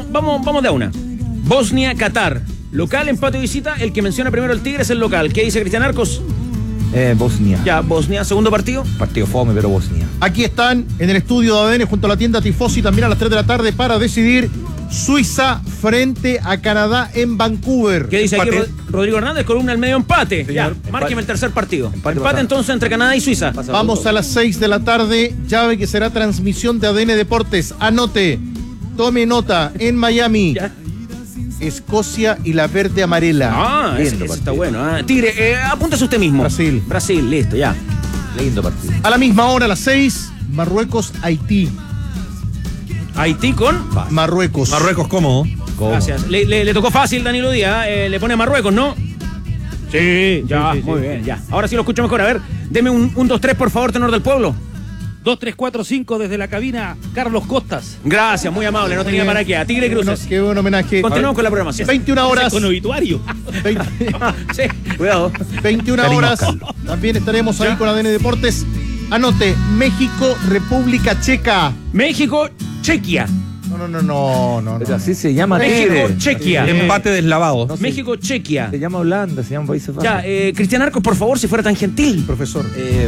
vamos de a una. Bosnia, Qatar. Local, empate o visita. El que menciona primero el Tigre es el local. ¿Qué dice Cristian Arcos? Bosnia. Ya, Bosnia. Segundo partido. Partido fome, pero Bosnia. Aquí están en el estudio de ADN junto a la tienda Tifosi también a las 3 de la tarde para decidir Suiza frente a Canadá en Vancouver. ¿Qué dice aquí Rodrigo Hernández? Columna al medio empate. Señor, Ya, márqueme el tercer partido. Empate Entonces entre Canadá y Suiza. Vamos a las 6 de la tarde, llave que será transmisión de ADN Deportes. Anote, tome nota, en Miami. Ya. Escocia y la verde amarela. Ah, ese está bueno. Tigre, apúntese usted mismo. Brasil, listo, ya. Lindo partido. A la misma hora, a las 6, Marruecos-Haití. Haití con Marruecos. Marruecos cómodo. Gracias. Le tocó fácil Danilo Díaz, le pone a Marruecos, ¿no? Sí, ya, sí, muy bien, ya. Ahora sí lo escucho mejor. A ver, deme un 2-3, por favor, tenor del pueblo. 2, 3, 4, 5 desde la cabina, Carlos Costas. Gracias, muy amable, no tenía para qué. A Tigre Cruces. Qué buen homenaje. Continuamos con la programación. 21 horas. Con obituario. 20 Sí, cuidado. 21 Cariño, horas. Carlos. También estaremos ahí con ADN Deportes. Anote, México, República Checa. México, Chequia. No. Pero así se llama México, Tigre. Chequia. Empate deslavado. No sé. México, Chequia. Se llama Holanda, se llama Países Bajos. Ya, Cristian Arcos, por favor, si fuera tan gentil. Profesor.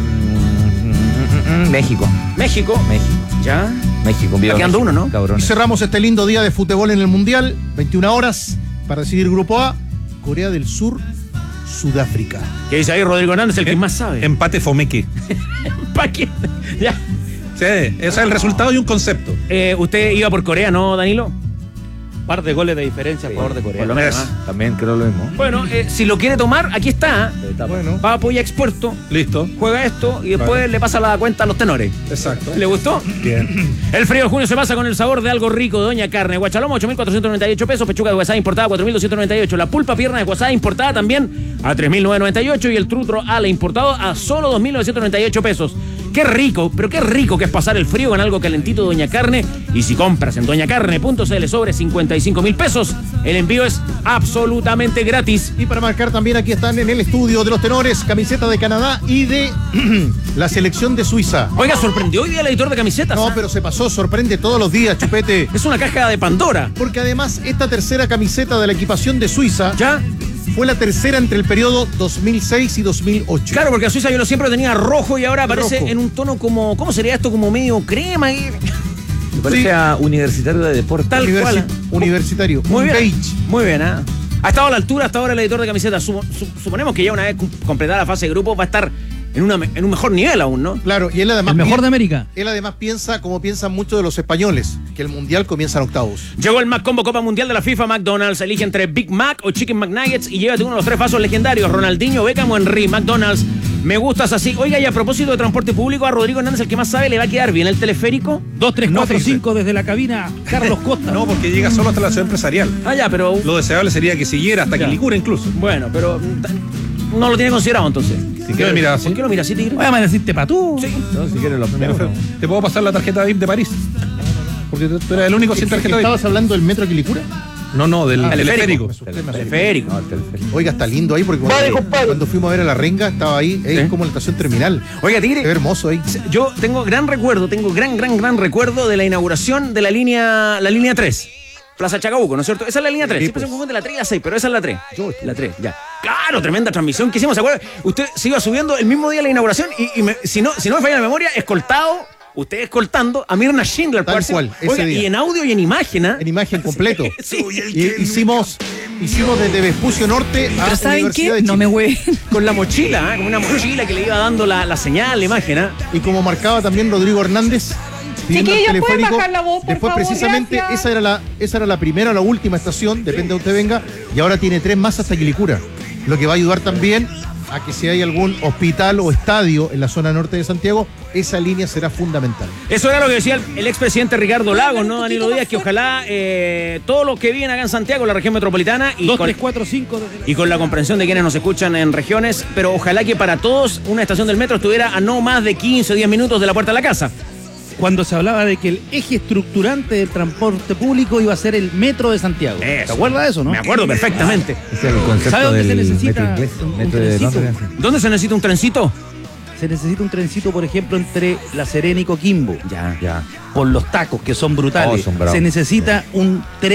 México. México. México. Ya. Viva quedando México, uno, ¿no? Y Cabrones. cerramos este lindo día de fútbol en el Mundial. 21 horas para decidir Grupo A. Corea del Sur, Sudáfrica. ¿Qué dice ahí Rodrigo Hernández, el que más sabe? Empate fomeque. ¿Para qué? Ya. Sí, ese es el resultado y un concepto. Usted iba por Corea, ¿no, Danilo? Par de goles de diferencia a favor de Corea. Por lo menos. También creo lo mismo. Bueno, si lo quiere tomar, aquí está. Bueno. Va a apoyar expuerto, Listo. juega esto y después le pasa la cuenta a los tenores. Exacto. ¿Le gustó? Bien. El frío de junio se pasa con el sabor de algo rico de Doña Carne. Guachalomo, 8.498 pesos. Pechuga de guasada importada, 4.298. La pulpa pierna de guasada importada también a 3.998. Y el trutro ala importado a solo 2.998 pesos. Qué rico, pero qué rico que es pasar el frío con algo calentito de Doña Carne. Y si compras en doñacarne.cl sobre 55.000 pesos, el envío es absolutamente gratis. Y para marcar también aquí están en el estudio de los tenores, camiseta de Canadá y de la selección de Suiza. Oiga, sorprendió hoy día el editor de camisetas. No, pero se pasó, sorprende todos los días, Chupete. Es una caja de Pandora. Porque además esta tercera camiseta de la equipación de Suiza ¿Ya? fue la tercera entre el periodo 2006 y 2008. Claro, porque a Suiza yo lo siempre tenía rojo y ahora aparece Rojo. en un tono como, ¿cómo sería esto? Como medio crema. Me parece Sí. a Universitario de Deportes. Tal cual. Universitario. Muy un bien. beige. Muy bien, ¿ah? Ha estado a la altura hasta ahora el editor de camisetas. Suponemos que ya una vez completada la fase de grupo va a estar en un mejor nivel aún, ¿no? Claro, y él además, El mejor de América. él además piensa como piensan muchos de los españoles, que el Mundial comienza en octavos. Llegó el Mac Combo Copa Mundial de la FIFA. McDonald's elige entre Big Mac o Chicken McNuggets y llévate uno de los 3 vasos legendarios: Ronaldinho, Beckham o Henry. McDonald's, me gustas así. Oiga, y a propósito de transporte público, a Rodrigo Hernández, el que más sabe, ¿le va a quedar bien el teleférico? 2, 3, No, 4, fíjese. 5 desde la cabina, Carlos Costas. No, porque llega solo hasta la ciudad empresarial. Ah, ya, pero... Lo deseable sería que siguiera hasta Quilicura incluso. Bueno, pero no lo tiene considerado entonces. Si quieres, mira así. ¿Por qué lo mira así, Tigre? Voy a decirte pa' tú. Sí. No, si quieres lo Mira, primero. te puedo pasar la tarjeta VIP de París. Porque tú eres el único sin tarjeta VIP. ¿Estabas hablando del metro Quilicura? No, del teleférico. teleférico. Teleférico. No, el teleférico. Oiga, está lindo ahí porque cuando fuimos a ver a la renga estaba ahí, es como la estación terminal. Oiga, Qué Tigre, hermoso ahí. yo tengo gran recuerdo de la inauguración de la línea 3. Plaza Chacabuco, ¿no es cierto? Esa es la línea 3. Siempre se confunde la 3 y la 6, pero esa es la 3. La 3, ya. Claro, tremenda transmisión que hicimos, ¿se acuerdan? Usted se iba subiendo el mismo día de la inauguración y si no me falla la memoria, escoltado, usted escoltando a Mirna Schindler. Tal parce. cual, ese Oiga, día. y en audio y en imagen, ¿ah? En imagen completo. Sí. Y hicimos desde Vespucio Norte a Pero ¿saben Universidad qué? de No Chile. me hueven. Con la mochila, ¿ah? Con una mochila que le iba dando la señal, la imagen, ¿ah? Y como marcaba también Rodrigo Hernández, pidiendo el Chiquillos, ¿pueden teleférico. bajar la voz, por Después favor? precisamente Gracias. esa era la primera o la última estación, depende de donde venga, y ahora tiene 3 más hasta Quilicura. Lo que va a ayudar también a que si hay algún hospital o estadio en la zona norte de Santiago, esa línea será fundamental. Eso era lo que decía el expresidente Ricardo Lagos, ¿no, Danilo Díaz? Que ojalá todos los que viven acá en Santiago, la región metropolitana, 2, 3, 4, 5 desde la... y con la comprensión de quienes nos escuchan en regiones, pero ojalá que para todos una estación del metro estuviera a no más de 15 o 10 minutos de la puerta de la casa. Cuando se hablaba de que el eje estructurante del transporte público iba a ser el metro de Santiago. ¿Te Eso. acuerdas de eso, no? Me acuerdo perfectamente. Ese es el concepto ¿Sabe dónde se del necesita metro inglés. un Metro de trencito? Londres. ¿Dónde se necesita un trencito? Se necesita un trencito, por ejemplo, entre La Serena y Coquimbo. Ya. Ya. Por los tacos, que son brutales. Oh, son bravos. Se necesita un tren